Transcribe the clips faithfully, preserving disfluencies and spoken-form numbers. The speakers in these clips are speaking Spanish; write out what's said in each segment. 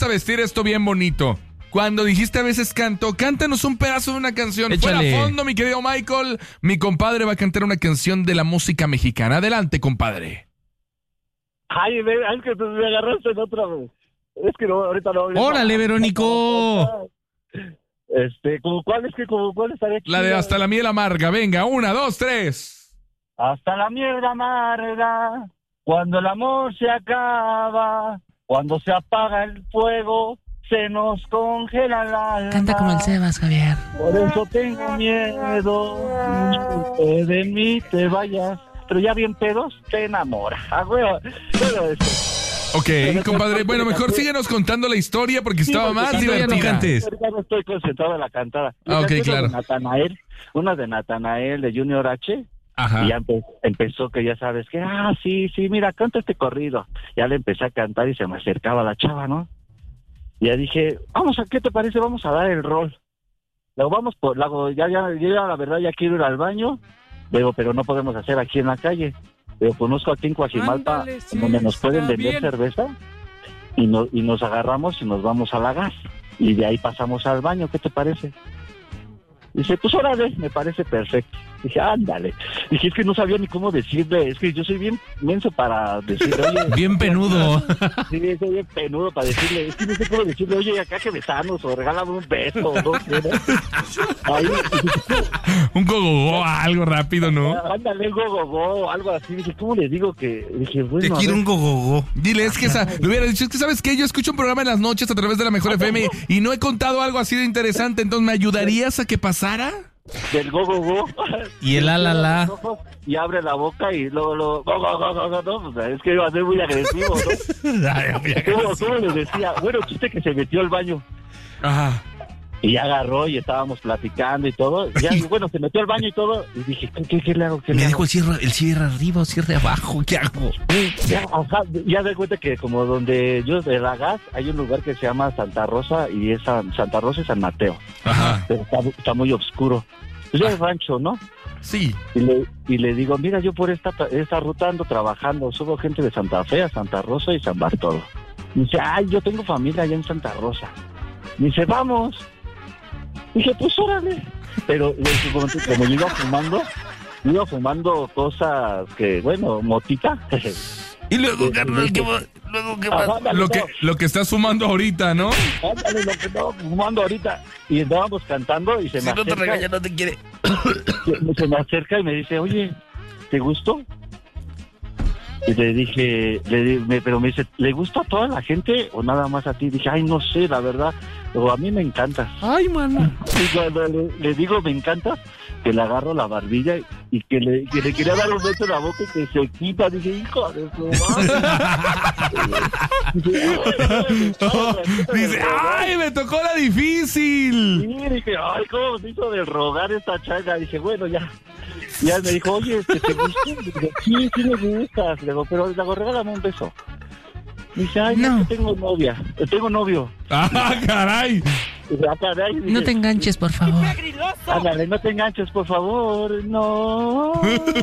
a vestir esto bien bonito. Cuando dijiste a veces canto, cántanos un pedazo de una canción. Échale. Fuera a fondo, mi querido Michael. Mi compadre va a cantar una canción de la música mexicana. Adelante, compadre. Ay, ve, es que me agarraste en otra vez. Es que no, ahorita no. ¡Órale, Verónico! Este, ¿como cuál es que como cuál estaría La de chida? Hasta la miel amarga. Venga, una, dos, tres. Hasta la miel amarga, cuando el amor se acaba, cuando se apaga el fuego, se nos congela la alma. Canta como el Sebas, Javier. Por eso tengo miedo que de mí te vayas, pero ya bien pedos te enamora. Ah, huevo. Pero eso. Ok, compadre. Bueno, mejor síguenos contando la historia porque Sí, estaba porque más si no, ya no divertida. cantes. Ahorita no estoy concentrado en la cantada. Ah, ok, Una claro. de Natanael, una de Natanael de Junior H. Ajá. Y ya empe- empezó que ya sabes que, ah, sí, sí, mira, canta este corrido. Ya le empecé a cantar y se me acercaba la chava, ¿no? Y ya dije, vamos, ¿a qué te parece? Vamos a dar el rol. Luego vamos por, luego ya, ya, yo ya la verdad ya quiero ir al baño. Digo, pero no podemos hacer aquí en la calle. Digo, conozco aquí en Coajimalpa, Ándale, sí, donde nos pueden está vender bien. cerveza. Y, no, y nos agarramos y nos vamos a la gas. Y de ahí pasamos al baño, ¿qué te parece? Dice, pues órale, me parece perfecto. Dije, ándale. Dije, es que no sabía ni cómo decirle, es que yo soy bien menso para decirle, oye. Bien penudo. Sí, soy bien penudo para decirle, es que no sé cómo decirle, oye, acá que besanos, o regálame un beso, o no sé, ¿no? Ahí, Un gogogó, algo rápido, ¿no? ándale, go, go, go, algo así. Dije, ¿cómo le digo que? Dije, Te bueno, a quiero ver. un gogogo. Dile, es que esa, le hubiera dicho, es que sabes que yo escucho un programa en las noches a través de la Mejor F M y no he contado algo así de interesante, entonces ¿me ayudarías a que pasara? Del go, go, go. Y el la, la, la. Y abre la boca y luego, lo go, go, go, go, go, no, pues, es que iba a ser muy agresivo, ¿no? ¿Cómo, cómo les decía? Bueno, chiste que se metió al baño. Ajá. Y ya agarró y estábamos platicando y todo. Ya, y bueno, se metió al baño y todo. Y dije, ¿qué, qué, qué le hago? ¿Qué Me le dijo hago? el cierre, el cierre arriba o cierre abajo. ¿Qué hago? Ya, ajá, ya de cuenta que como donde yo de la gas hay un lugar que se llama Santa Rosa y es San- Santa Rosa y San Mateo. Ajá. Pero está, está muy oscuro. Pues ya es rancho, ¿no? Sí. Y le, y le digo, mira, yo por esta, esta ruta ando trabajando, subo gente de Santa Fe a Santa Rosa y San Bartolo. Y dice, ay, yo tengo familia allá en Santa Rosa. Y dice, vamos. Dije, pues órale. Pero eh, como, como yo iba fumando, iba fumando cosas que, bueno, motita. Y luego, carnal, ¿qué va? Luego, ¿qué Ajá, va? ándale, Lo que, no, lo que estás fumando ahorita, ¿no? ándale, lo que estaba fumando ahorita. Y estábamos cantando y se Si me no te acerca, regaña, no te quiere. se, se me acerca y me dice, oye, ¿te gustó? Y le dije, le, di- me- pero me dice, ¿le gusta a toda la gente o nada más a ti? Dije, ay, no sé, la verdad, pero a mí me encantas. Ay, mano. Y cuando le, le digo, me encantas, que le agarro la barbilla y que le, que le quería dar un beso en la boca y que se quita. Dije, hijo de su madre. Dice, ¡ay, me tocó la difícil! Sí, dije, ay, ¿cómo se hizo de rogar esta changa? Dije, bueno, ya. Y ya me dijo, oye, ¿te, te gusta? Le digo, sí, sí me gustas. Le digo, pero le digo, regálame un beso. Dice, ay, no, No. que tengo novia, eh, tengo novio. ¡Ah, caray! Dice, ah, caray. Dije, No te enganches, por favor. ándale, no te enganches, por favor. No.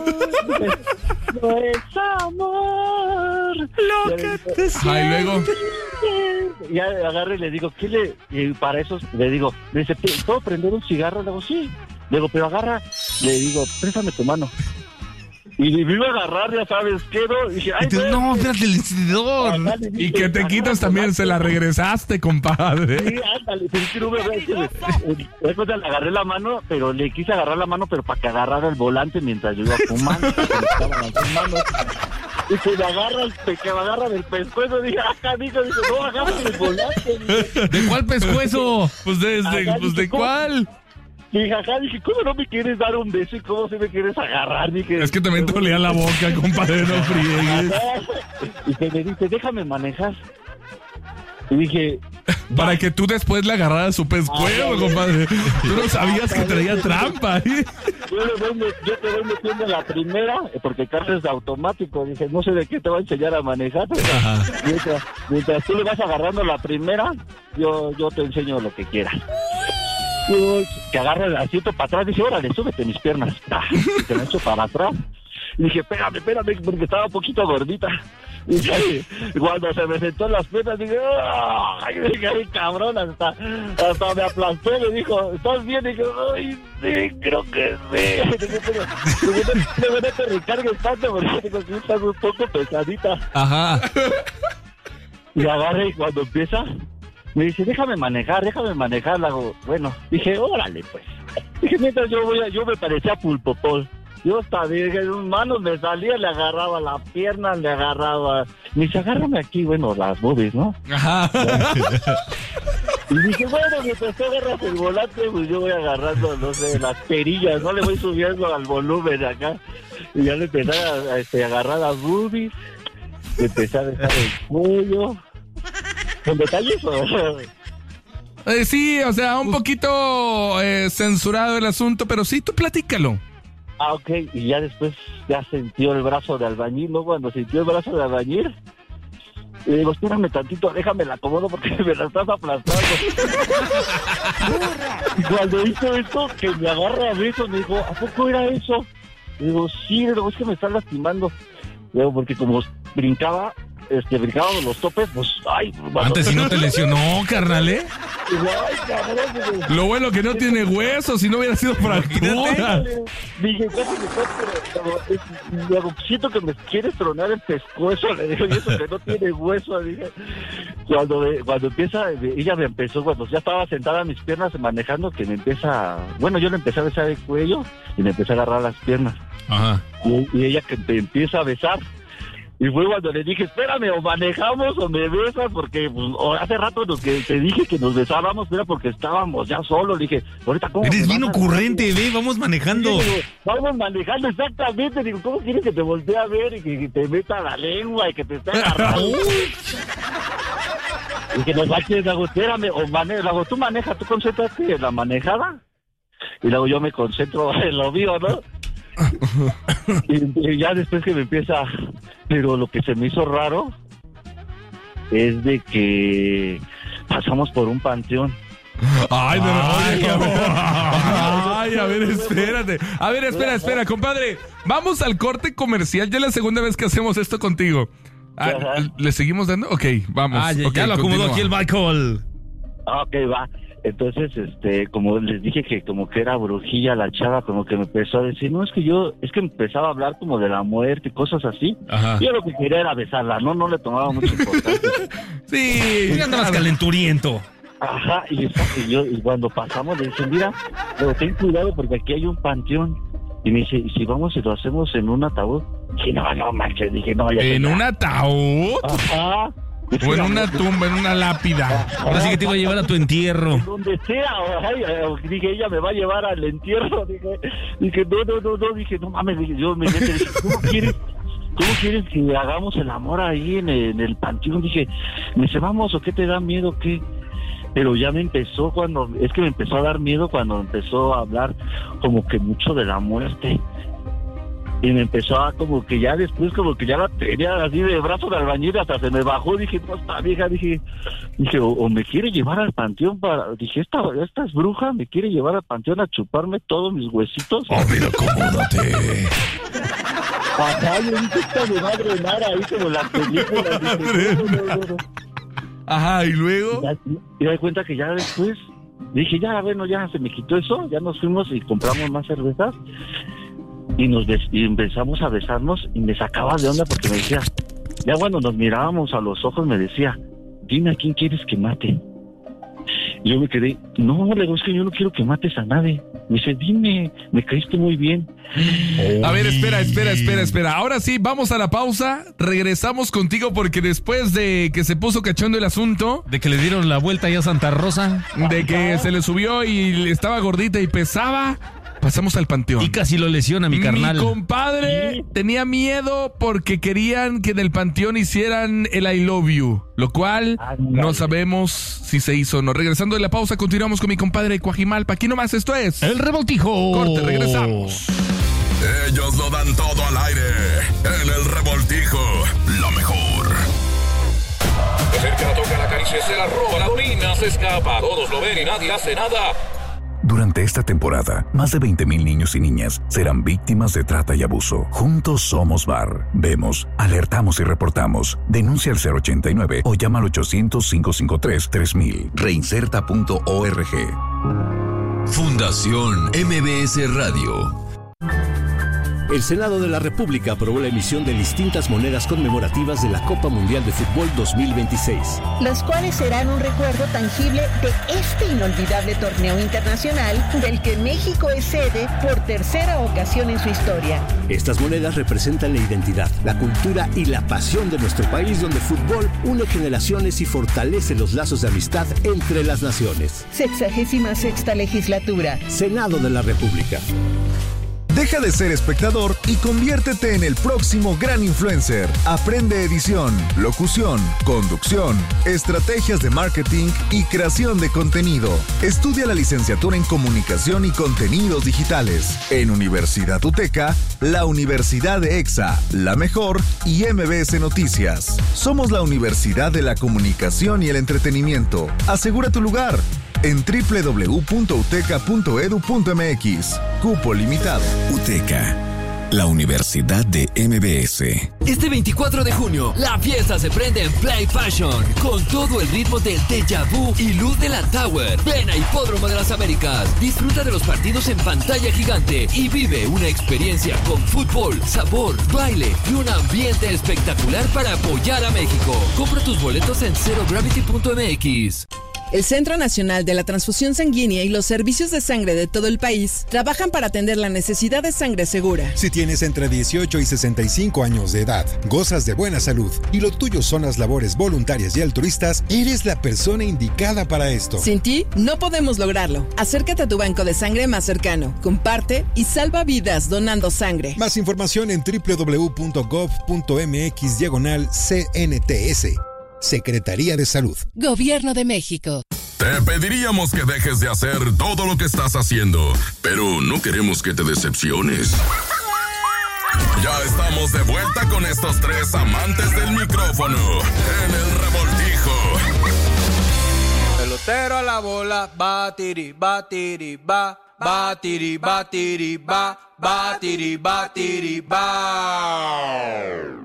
No es amor. Lo que te Ajá, y luego, Ya agarro y le digo, ¿qué le...? Y para eso le digo, me dice, ¿puedo prender un cigarro? Le digo, sí. Le digo, pero agarra, le digo, préstame tu mano. Y me iba a agarrar, ya sabes, ¿qué no? Y dije, ay, Entonces, no, espérate, el encendedor. ándale, y dije, que te agarra quitas tu también, mano. se la regresaste, compadre. Sí, ándale, pero es que no me ve, es que me- después le agarré la mano, pero le quise agarrar la mano, pero para que agarrara el volante mientras yo iba fumando, porque me estaban las dos manos. Y que me agarra, el- que me agarra del pescuezo, dije, acá, dijo, dice, no, agarra el volante. Dije, ¿De cuál pescuezo? Pues de, de- Ajá, pues, ¿de dije, ¿cómo? cuál? dije, ajá, dije, ¿cómo no me quieres dar un beso y cómo se me quieres agarrar? Dije, Es que también te olía la boca, compadre, no friegues. y que me dice, déjame manejar. Y dije, Para que tú después le agarraras su pescuezo, compadre. Tú no sabías que traía trampa, ¿eh? yo, le voy met- yo te voy metiendo en la primera, eh, porque el carro es automático. Dije, no sé de qué te va a enseñar a manejar. Ajá. Mientras, mientras tú le vas agarrando la primera, yo, yo te enseño lo que quieras. Uy, que agarra el asiento para atrás, dije, órale, súbete mis piernas. Ah, y te me echo para atrás. Y dije, espérame, espérame, porque estaba un poquito gordita. Y cuando se me sentó en las piernas, dije, ¡ay! Dije, ay, cabrón, hasta, hasta me aplastó, me dijo, ¿estás bien? Dije, ay, sí, creo que sí. Dije, pero, pero, no te recargues tanto, porque digo, sí, estás un poco pesadita. Ajá. Y agarré y cuando empieza, me dice, déjame manejar, déjame manejar. Le hago, bueno, dije, órale, pues. Dije, mientras yo voy a, yo me parecía pulpopol. Yo hasta dije, en sus manos me salía, le agarraba la pierna, le agarraba... Me dice, agárrame aquí, bueno, las boobies, ¿no? Ajá. Y dije, bueno, mientras tú agarras el volante, pues yo voy agarrando, no sé, las perillas, ¿no? Le voy subiendo al volumen de acá. Y ya le empecé a, a este, agarrar las boobies, le empecé a dejar el cuello. ¿Con detalles o...? Eh, sí, o sea, un poquito eh, censurado el asunto, pero sí, tú platícalo. Ah, ok, y ya después ya sintió el brazo de albañil, ¿no? Cuando sintió el brazo de albañil, le digo, espérame tantito, déjame la acomodo porque me la estás aplastando. Y cuando hizo esto, que me agarra a besos, me dijo, ¿a poco era eso? Le digo, sí, le digo, es que me están lastimando. Le digo, porque como brincaba, este, brincábamos los topes, pues, ay. Antes si no te lesionó, carnal, ¿eh? Digo, ay, cabrón. Lo bueno que no tiene huesos, si no hubiera sido fractura. Dije, casi me estás, pero, pero, luego, siento que me quieres tronar el pescuezo, le digo, y eso que no tiene hueso, dije. Cuando, cuando empieza, ella me empezó, cuando ya estaba sentada en mis piernas manejando, que me empieza, bueno, yo le empecé a besar el cuello y me empecé a agarrar las piernas. Ajá. Y, y ella que me empieza a besar. Y fue cuando le dije, espérame, o manejamos o me besas, porque pues, o hace rato nos, que te dije que nos besábamos, era porque estábamos ya solos. Le dije, ahorita cómo. Eres bien a... ocurrente, ve, vamos manejando. Sí, digo, vamos manejando, exactamente. Digo, ¿cómo quieres que te voltee a ver y que, que te meta la lengua y que te esté agarrando? Y que nos baches, le hago, espérame, o maneja, le hago, tú maneja, tú concéntrate en la manejada. Y luego yo me concentro en lo mío, ¿no? y, y ya después que me empieza, pero lo que se me hizo raro es de que pasamos por un panteón. Ay, pero ay, a ver, ay, a ver, espérate. A ver, espera, espera, compadre. Vamos al corte comercial. Ya es la segunda vez que hacemos esto contigo. Ah, ¿le seguimos dando? Ok, vamos. Ah, ya, okay, ya lo acomodó continúa. aquí el Michael. Ah, ok, va. Entonces, este, como les dije que como que era brujilla la chava, como que me empezó a decir, no, es que yo, es que empezaba a hablar como de la muerte y cosas así. Ajá. Yo lo que quería era besarla, no, no le tomaba mucha importancia. Sí. Ya andabas calenturiento. Ajá, y, y yo, y cuando pasamos le dije, mira, pero ten cuidado porque aquí hay un panteón. Y me dice, ¿y si vamos y lo hacemos en un ataúd? Dije, no, no, manches, dije, no, ya. ¿En un ataúd? Ajá. O en una tumba, en una lápida. Ahora sí que te iba a llevar a tu entierro. Donde sea, ay, ay, dije, ella me va a llevar al entierro, dije, dije, no, no, no, no, dije, no mames, dije, yo me dije, ¿cómo quieres, cómo quieres que hagamos el amor ahí en el, en el panteón? Dije, me dice, vamos, ¿o qué te da miedo, qué? Pero ya me empezó cuando, es que me empezó a dar miedo cuando empezó a hablar como que mucho de la muerte. Y me empezó a como que ya después como que ya la tenía así de brazo de albañil, hasta se me bajó, dije, no, esta vieja, dije, dije, o, o me quiere llevar al panteón para, dije, esta, esta es bruja, me quiere llevar al panteón a chuparme todos mis huesitos. Oh, mira, acomódate. Ajá, yo dije, esta me va a drenar ahí como las películas. Dije, no, no, no, no. Ajá, y luego. Y me di cuenta que ya después, dije, ya, bueno, ya se me quitó eso, ya nos fuimos y compramos más cervezas. Y nos bes- y empezamos a besarnos y me sacaba de onda porque me decía, ya cuando nos mirábamos a los ojos me decía, dime a quién quieres que mate. Y yo me quedé, no, le digo, es que yo no quiero que mates a nadie. Me dice, dime, me caíste muy bien. A ver, espera, espera, espera, espera. Ahora sí, vamos a la pausa. Regresamos contigo porque después de que se puso cachondo el asunto, De que le dieron la vuelta ya a Santa Rosa. de que se le subió y estaba gordita y pesaba, pasamos al panteón. Y casi lo lesiona mi carnal. Mi compadre Sí. tenía miedo porque querían que en el panteón hicieran el I love you, lo cual Ándale. no sabemos si se hizo o no. Regresando de la pausa, continuamos con mi compadre Cuajimalpa. Aquí nomás, esto es El revoltijo. Corte, regresamos. Ellos lo dan todo al aire. En el revoltijo, lo mejor. De cerca toca la caricia, se la roba, la domina, se escapa. Todos lo ven y nadie hace nada. Durante esta temporada, más de veinte mil niños y niñas serán víctimas de trata y abuso. Juntos somos B A R. Vemos, alertamos y reportamos. Denuncia al cero ochenta y nueve o llama al ochocientos, cinco cinco tres, tres mil. Reinserta punto org. Fundación M B S Radio. El Senado de la República aprobó la emisión de distintas monedas conmemorativas de la Copa Mundial de Fútbol dos mil veintiséis. Las cuales serán un recuerdo tangible de este inolvidable torneo internacional del que México es sede por tercera ocasión en su historia. Estas monedas representan la identidad, la cultura y la pasión de nuestro país, donde el fútbol une generaciones y fortalece los lazos de amistad entre las naciones. Sexagésima sexta legislatura. Senado de la República. Deja de ser espectador y conviértete en el próximo gran influencer. Aprende edición, locución, conducción, estrategias de marketing y creación de contenido. Estudia la licenciatura en Comunicación y Contenidos Digitales. En Universidad UTECA, la Universidad de EXA, La Mejor y M B S Noticias. Somos la Universidad de la Comunicación y el Entretenimiento. Asegura tu lugar en doble u doble u doble u punto uteca punto edu punto m x. Cupo limitado. UTECA, la Universidad de M B S. Este veinticuatro de junio, la fiesta se prende en Play Fashion, con todo el ritmo del Deja Vu y luz de la Tower. Ven a Hipódromo de las Américas, disfruta de los partidos en pantalla gigante y vive una experiencia con fútbol, sabor, baile y un ambiente espectacular para apoyar a México. Compra tus boletos en zero gravity punto m x. El Centro Nacional de la Transfusión Sanguínea y los servicios de sangre de todo el país trabajan para atender la necesidad de sangre segura. Si tienes entre dieciocho y sesenta y cinco años de edad, gozas de buena salud y lo tuyo son las labores voluntarias y altruistas, eres la persona indicada para esto. Sin ti, no podemos lograrlo. Acércate a tu banco de sangre más cercano, comparte y salva vidas donando sangre. Más información en doble u doble u doble u punto gov punto m x diagonal C N T S. Secretaría de Salud. Gobierno de México. Te pediríamos que dejes de hacer todo lo que estás haciendo, pero no queremos que te decepciones. Ya estamos de vuelta con estos tres amantes del micrófono en el revoltijo. Pelotero a la bola, batiri, batiri, ba, batiri, batiri, ba, batiri, batiri, ba.